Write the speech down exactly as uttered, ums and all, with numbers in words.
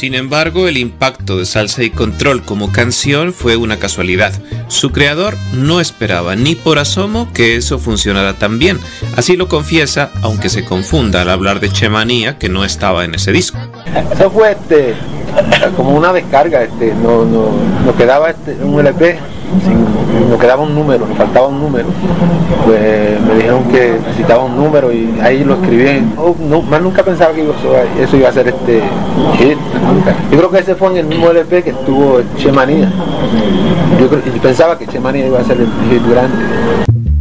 Sin embargo, el impacto de Salsa y Control como canción fue una casualidad. Su creador no esperaba ni por asomo que eso funcionara tan bien. Así lo confiesa, aunque se confunda al hablar de Che Manía, que no estaba en ese disco. Eso fue este, como una descarga, este, no, no, nos quedaba este, un L P, sin, nos quedaba un número, nos faltaba un número. Pues me dijeron que necesitaba un número y ahí lo escribí. Oh, no, más nunca pensaba que eso iba a ser este hit, nunca. Yo creo que ese fue en el mismo L P que estuvo Che Manía. Yo, creo, yo pensaba que Che Manía iba a ser el hit grande.